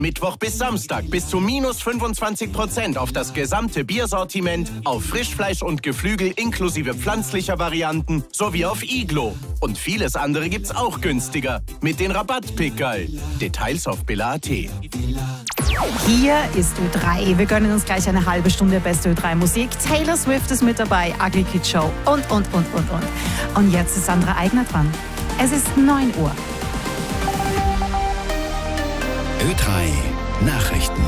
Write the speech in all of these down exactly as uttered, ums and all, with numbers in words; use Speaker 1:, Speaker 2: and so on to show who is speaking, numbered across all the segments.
Speaker 1: Mittwoch bis Samstag bis zu minus fünfundzwanzig Prozent auf das gesamte Biersortiment, auf Frischfleisch und Geflügel inklusive pflanzlicher Varianten sowie auf Iglo. Und vieles andere gibt's auch günstiger mit den Rabattpickerl. Details auf billa punkt at.
Speaker 2: Hier ist Ö drei. Wir gönnen uns gleich eine halbe Stunde beste Ö drei Musik. Taylor Swift ist mit dabei, Ugly Kid Show und, und, und, und, und. Und jetzt ist Sandra Eigner dran. Es ist neun Uhr.
Speaker 3: Ö drei Nachrichten.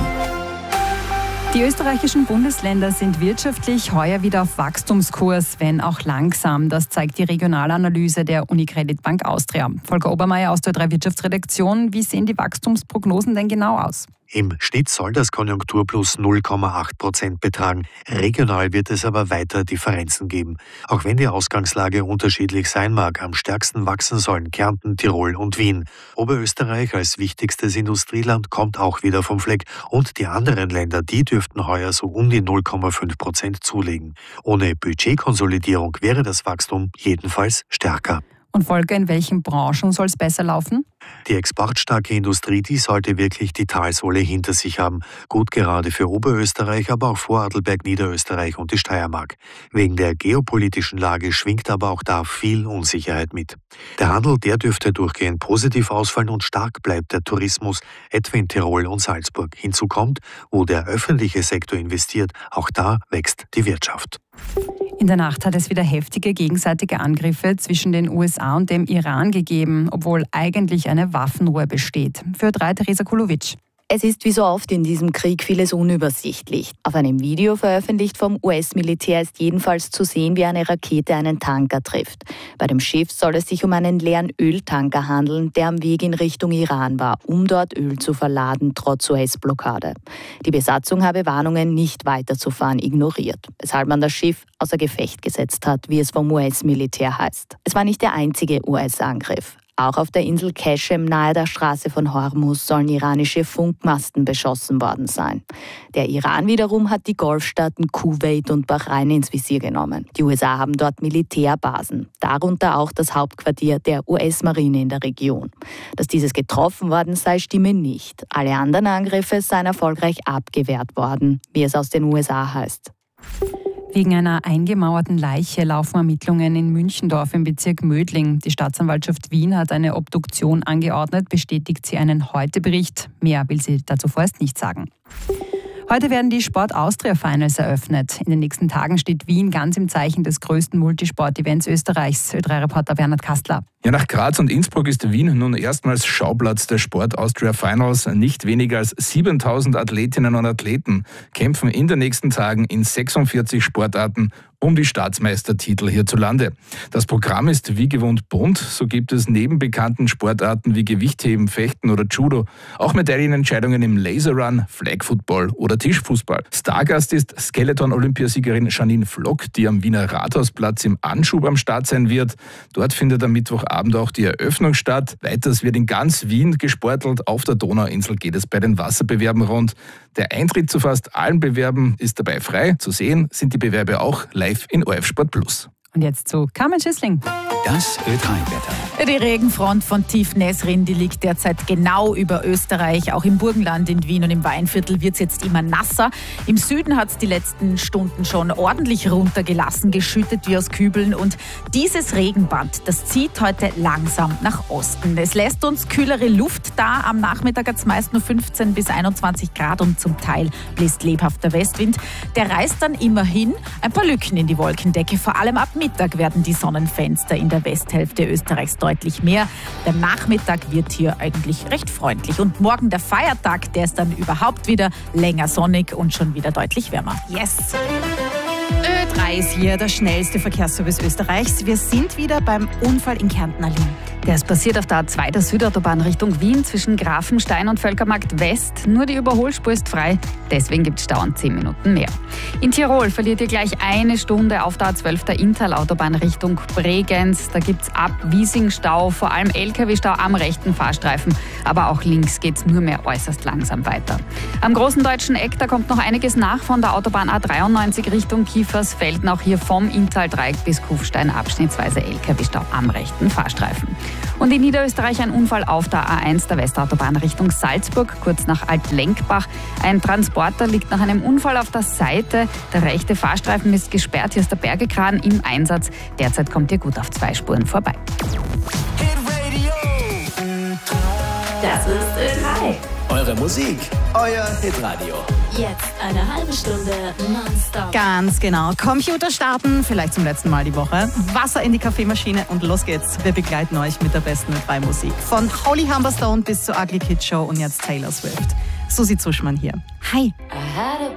Speaker 2: Die österreichischen Bundesländer sind wirtschaftlich heuer wieder auf Wachstumskurs, wenn auch langsam. Das zeigt die Regionalanalyse der Unicredit Bank Austria. Volker Obermeier aus der Ö drei Wirtschaftsredaktion. Wie sehen die Wachstumsprognosen denn genau aus?
Speaker 4: Im Schnitt soll das Konjunkturplus null Komma acht Prozent betragen. Regional wird es aber weiter Differenzen geben. Auch wenn die Ausgangslage unterschiedlich sein mag, am stärksten wachsen sollen Kärnten, Tirol und Wien. Oberösterreich als wichtigstes Industrieland kommt auch wieder vom Fleck. Und die anderen Länder, die dürften heuer so um die null Komma fünf Prozent zulegen. Ohne Budgetkonsolidierung wäre das Wachstum jedenfalls stärker.
Speaker 2: Und Volker, in welchen Branchen soll es besser laufen?
Speaker 4: Die exportstarke Industrie, die sollte wirklich die Talsohle hinter sich haben. Gut gerade für Oberösterreich, aber auch Vorarlberg, Niederösterreich und die Steiermark. Wegen der geopolitischen Lage schwingt aber auch da viel Unsicherheit mit. Der Handel, der dürfte durchgehend positiv ausfallen und stark bleibt der Tourismus, etwa in Tirol und Salzburg. Hinzu kommt, wo der öffentliche Sektor investiert, auch da wächst die Wirtschaft.
Speaker 2: In der Nacht hat es wieder heftige gegenseitige Angriffe zwischen den U S A und dem Iran gegeben, obwohl eigentlich eine Waffenruhe besteht. Für Ö drei Theresa Kulowitsch.
Speaker 5: Es ist wie so oft in diesem Krieg vieles unübersichtlich. Auf einem Video veröffentlicht vom U S-Militär ist jedenfalls zu sehen, wie eine Rakete einen Tanker trifft. Bei dem Schiff soll es sich um einen leeren Öltanker handeln, der am Weg in Richtung Iran war, um dort Öl zu verladen, trotz U S-Blockade. Die Besatzung habe Warnungen, nicht weiterzufahren, ignoriert, weshalb man das Schiff außer Gefecht gesetzt hat, wie es vom U S-Militär heißt. Es war nicht der einzige U S-Angriff. Auch auf der Insel Keshem nahe der Straße von Hormuz sollen iranische Funkmasten beschossen worden sein. Der Iran wiederum hat die Golfstaaten Kuwait und Bahrain ins Visier genommen. Die U S A haben dort Militärbasen, darunter auch das Hauptquartier der U S-Marine in der Region. Dass dieses getroffen worden sei, stimme nicht. Alle anderen Angriffe seien erfolgreich abgewehrt worden, wie es aus den U S A heißt.
Speaker 2: Wegen einer eingemauerten Leiche laufen Ermittlungen in Münchendorf im Bezirk Mödling. Die Staatsanwaltschaft Wien hat eine Obduktion angeordnet, bestätigt sie einen Heute-Bericht. Mehr will sie dazu vorerst nicht sagen. Heute werden die Sport Austria Finals eröffnet. In den nächsten Tagen steht Wien ganz im Zeichen des größten Multisport-Events Österreichs. Ö drei Reporter Bernhard Kastler.
Speaker 6: Ja, nach Graz und Innsbruck ist Wien nun erstmals Schauplatz der Sport Austria Finals. Nicht weniger als siebentausend Athletinnen und Athleten kämpfen in den nächsten Tagen in sechsundvierzig Sportarten um die Staatsmeistertitel hierzulande. Das Programm ist wie gewohnt bunt. So gibt es neben bekannten Sportarten wie Gewichtheben, Fechten oder Judo auch Medaillenentscheidungen im Laserrun, Flag Football oder Tischfußball. Stargast ist Skeleton-Olympiasiegerin Janine Flock, die am Wiener Rathausplatz im Anschub am Start sein wird. Dort findet am Mittwochabend auch die Eröffnung statt. Weiters wird in ganz Wien gesportelt. Auf der Donauinsel geht es bei den Wasserbewerben rund. Der Eintritt zu fast allen Bewerben ist dabei frei. Zu sehen sind die Bewerbe auch live in O R F Sport Plus.
Speaker 2: Und jetzt zu Carmen Schissling.
Speaker 3: Das Ö drei Wetter.
Speaker 7: Die Regenfront von Tief Nesrin, die liegt derzeit genau über Österreich. Auch im Burgenland in Wien und im Weinviertel wird es jetzt immer nasser. Im Süden hat es die letzten Stunden schon ordentlich runtergelassen, geschüttet wie aus Kübeln. Und dieses Regenband, das zieht heute langsam nach Osten. Es lässt uns kühlere Luft da. Am Nachmittag hat es meist nur fünfzehn bis einundzwanzig Grad und zum Teil bläst lebhafter Westwind. Der reißt dann immerhin ein paar Lücken in die Wolkendecke. Vor allem ab Mittag werden die Sonnenfenster in der Westhälfte Österreichs deutlich mehr. Der Nachmittag wird hier eigentlich recht freundlich. Und morgen der Feiertag, der ist dann überhaupt wieder länger sonnig und schon wieder deutlich wärmer.
Speaker 2: Yes! Ö drei ist hier, der schnellste Verkehrsservice Österreichs. Wir sind wieder beim Unfall in Kärnten-Alin. Der ist passiert auf der A zwei der Südautobahn Richtung Wien zwischen Grafenstein und Völkermarkt West. Nur die Überholspur ist frei, deswegen gibt es dauernd zehn Minuten mehr. In Tirol verliert ihr gleich eine Stunde auf der A zwölf der Inntal-Autobahn Richtung Bregenz. Da gibt es ab Wiesing Stau, vor allem L K W-Stau am rechten Fahrstreifen. Aber auch links geht es nur mehr äußerst langsam weiter. Am großen deutschen Eck, da kommt noch einiges nach von der Autobahn A dreiundneunzig Richtung Kiefersfelden gelten auch hier vom Inntal-Dreieck bis Kufstein abschnittsweise L K W-Stau am rechten Fahrstreifen. Und in Niederösterreich ein Unfall auf der A eins der Westautobahn Richtung Salzburg, kurz nach Altlenkbach. Ein Transporter liegt nach einem Unfall auf der Seite. Der rechte Fahrstreifen ist gesperrt. Hier ist der Bergekran im Einsatz. Derzeit kommt ihr gut auf zwei Spuren vorbei.
Speaker 8: Das ist Ö drei.
Speaker 3: Eure Musik, euer Hitradio.
Speaker 8: Jetzt eine halbe Stunde nonstop.
Speaker 7: Ganz genau. Computer starten, vielleicht zum letzten Mal die Woche. Wasser in die Kaffeemaschine und los geht's. Wir begleiten euch mit der besten Ö drei Musik. Von Holy Humberstone bis zur Ugly Kid Show und jetzt Taylor Swift. Susi Zuschmann hier. Hi.